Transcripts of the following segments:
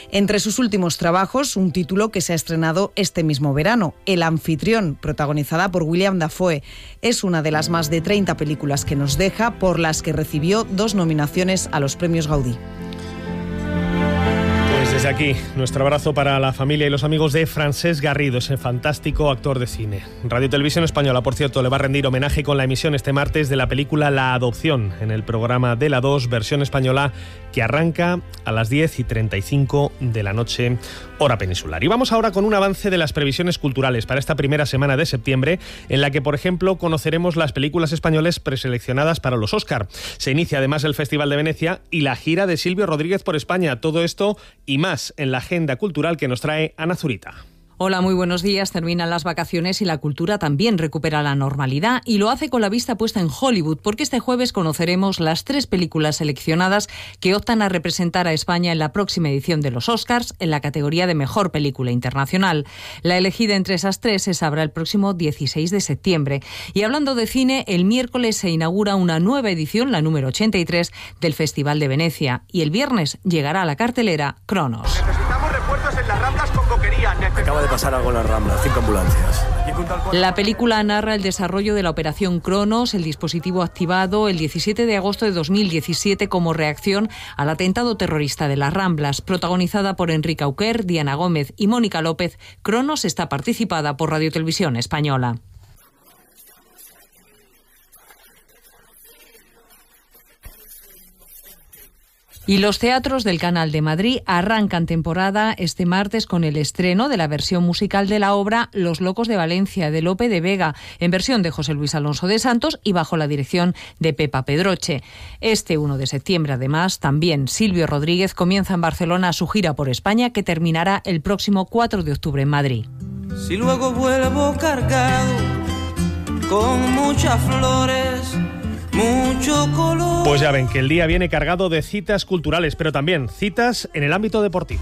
Entre sus últimos trabajos, un título que se ha estrenado este mismo verano, El anfitrión, protagonizada por William Dafoe. Es una de las más de 30 películas que nos deja, por las que recibió 2 nominaciones a los premios Gaudí. Desde aquí, nuestro abrazo para la familia y los amigos de Francesc Garrido, ese fantástico actor de cine. Radio Televisión Española, por cierto, le va a rendir homenaje con la emisión este martes de la película La Adopción, en el programa de La 2, versión española, que arranca a las 10:35 de la noche, hora peninsular. Y vamos ahora con un avance de las previsiones culturales para esta primera semana de septiembre, en la que, por ejemplo, conoceremos las películas españolas preseleccionadas para los Oscar. Se inicia además el Festival de Venecia y la gira de Silvio Rodríguez por España. Todo esto y más en la agenda cultural que nos trae Ana Zurita. Hola, muy buenos días. Terminan las vacaciones y la cultura también recupera la normalidad, y lo hace con la vista puesta en Hollywood, porque este jueves conoceremos las 3 películas seleccionadas que optan a representar a España en la próxima edición de los Oscars en la categoría de Mejor Película Internacional. La elegida entre esas 3 se sabrá el próximo 16 de septiembre. Y hablando de cine, el miércoles se inaugura una nueva edición, la número 83, del Festival de Venecia, y el viernes llegará a la cartelera Cronos. Necesitamos refuerzos en las Ramblas con boquería. Acaba de pasar algo en las Ramblas, 5 ambulancias. La película narra el desarrollo de la operación Cronos, el dispositivo activado el 17 de agosto de 2017 como reacción al atentado terrorista de las Ramblas. Protagonizada por Enrique Auquer, Diana Gómez y Mónica López, Cronos está participada por Radio Televisión Española. Y los teatros del Canal de Madrid arrancan temporada este martes con el estreno de la versión musical de la obra Los Locos de Valencia, de Lope de Vega, en versión de José Luis Alonso de Santos y bajo la dirección de Pepa Pedroche. Este 1 de septiembre, además, también Silvio Rodríguez comienza en Barcelona su gira por España, que terminará el próximo 4 de octubre en Madrid. Si luego vuelvo cargado con muchas flores, mucho color. Pues ya ven que el día viene cargado de citas culturales, pero también citas en el ámbito deportivo.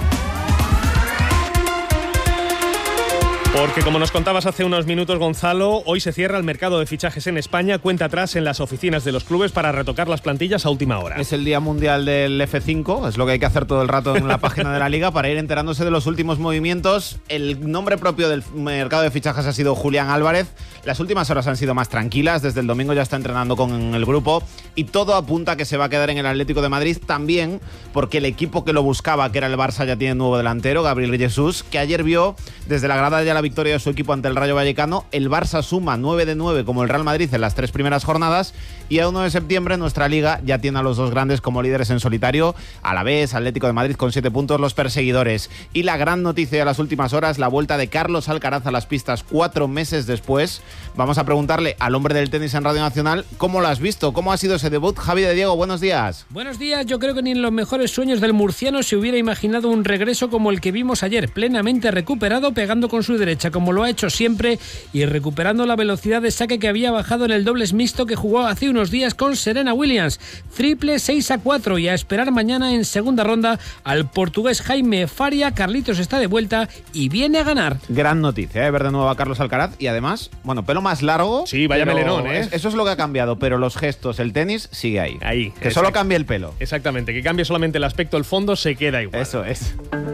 Porque, como nos contabas hace unos minutos, Gonzalo, hoy se cierra el mercado de fichajes en España, cuenta atrás en las oficinas de los clubes para retocar las plantillas a última hora. Es el Día Mundial del F5, es lo que hay que hacer todo el rato en la página de la Liga para ir enterándose de los últimos movimientos. El nombre propio del mercado de fichajes ha sido Julián Álvarez. Las últimas horas han sido más tranquilas, desde el domingo ya está entrenando con el grupo y todo apunta a que se va a quedar en el Atlético de Madrid, también porque el equipo que lo buscaba, que era el Barça, ya tiene nuevo delantero, Gabriel Jesús, que ayer vio desde la grada ya la victoria de su equipo ante el Rayo Vallecano. El Barça suma 9 de 9 como el Real Madrid en las 3 primeras jornadas, y a 1 de septiembre nuestra Liga ya tiene a los 2 grandes como líderes en solitario, Alavés, Atlético de Madrid con 7 puntos, los perseguidores. Y la gran noticia de las últimas horas, la vuelta de Carlos Alcaraz a las pistas 4 meses después. Vamos a preguntarle al hombre del tenis en Radio Nacional cómo lo has visto, cómo ha sido ese debut. Javi de Diego, buenos días. Buenos días. Yo creo que ni en los mejores sueños del murciano se hubiera imaginado un regreso como el que vimos ayer, plenamente recuperado, pegando con su derecha como lo ha hecho siempre y recuperando la velocidad de saque que había bajado en el dobles mixto que jugó hace unos días con Serena Williams. Triple 6-4 y a esperar mañana en segunda ronda al portugués Jaime Faria. Carlitos está de vuelta y viene a ganar. Gran noticia, ver de nuevo a Carlos Alcaraz y además, bueno, pelo más largo. Sí, vaya melenón, ¿eh? Eso es lo que ha cambiado, pero los gestos, el tenis sigue ahí. Ahí. Que solo cambie el pelo. Exactamente, que cambie solamente el aspecto, el fondo se queda igual. Eso es.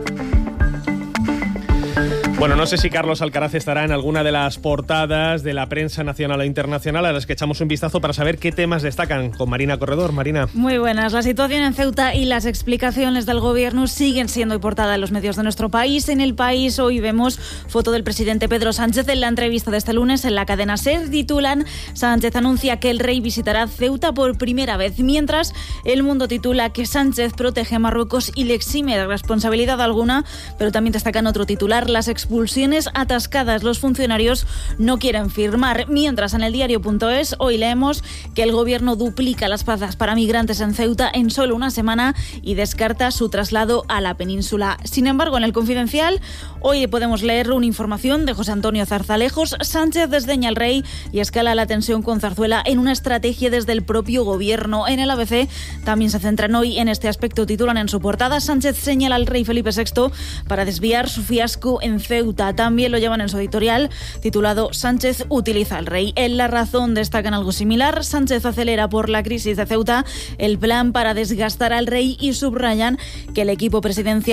Bueno, no sé si Carlos Alcaraz estará en alguna de las portadas de la prensa nacional e internacional a las que echamos un vistazo para saber qué temas destacan con Marina Corredor. Marina. Muy buenas. La situación en Ceuta y las explicaciones del gobierno siguen siendo portada en los medios de nuestro país. En El País hoy vemos foto del presidente Pedro Sánchez en la entrevista de este lunes en la cadena SER. Titulan: Sánchez anuncia que el rey visitará Ceuta por primera vez, mientras El Mundo titula que Sánchez protege a Marruecos y le exime de responsabilidad alguna, pero también destacan otro titular: las expulsiones atascadas, los funcionarios no quieren firmar. Mientras en el diario.es hoy leemos que el gobierno duplica las plazas para migrantes en Ceuta en solo una semana y descarta su traslado a la península. Sin embargo, en El Confidencial hoy podemos leer una información de José Antonio Zarzalejos: Sánchez desdeña al rey y escala la tensión con Zarzuela en una estrategia desde el propio gobierno. En el ABC también se centran hoy en este aspecto. Titulan en su portada: Sánchez señala al rey Felipe VI para desviar su fiasco en Ceuta. También lo llevan en su editorial titulado Sánchez utiliza al rey. En La Razón destacan algo similar: Sánchez acelera por la crisis de Ceuta el plan para desgastar al rey y subrayan que el equipo presidencial